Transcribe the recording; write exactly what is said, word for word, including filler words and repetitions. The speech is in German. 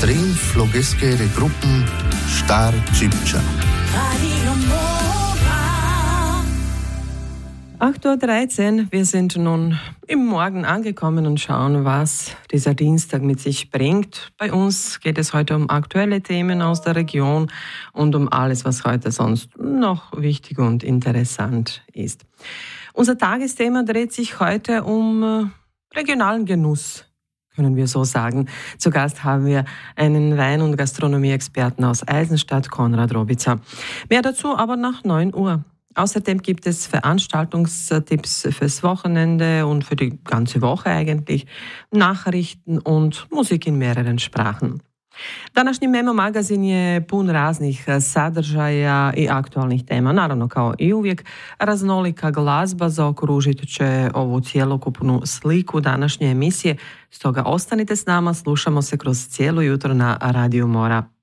Triumph Logeschere Gruppen Star Cipcia. acht Uhr dreizehn, wir sind nun im Morgen angekommen und schauen, was dieser Dienstag mit sich bringt. Bei uns geht es heute um aktuelle Themen aus der Region und um alles, was heute sonst noch wichtig und interessant ist. Unser Tagesthema dreht sich heute um regionalen Genuss, können wir so sagen. Zu Gast haben wir einen Wein- und Gastronomie-Experten aus Eisenstadt, Konrad Robitzer. Mehr dazu aber nach neun Uhr. Außerdem gibt es Veranstaltungstipps fürs Wochenende und für die ganze Woche eigentlich, Nachrichten und Musik in mehreren Sprachen. Današnji Memo magazin je pun raznih sadržaja i aktualnih tema. Naravno, kao i uvijek, raznolika glazba zaokružit će ovu cjelokupnu sliku današnje emisije. Stoga ostanite s nama, slušamo se kroz cijelo jutro na Radiju Mora.